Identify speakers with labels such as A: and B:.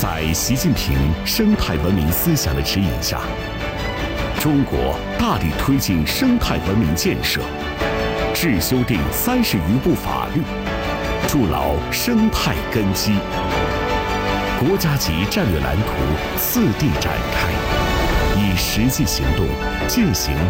A: 在习近平生态文明思想的指引下，中国大力推进生态文明建设，制修订30余部法律，筑牢生态根基。国家级战略蓝图次第展开，以实际行动践行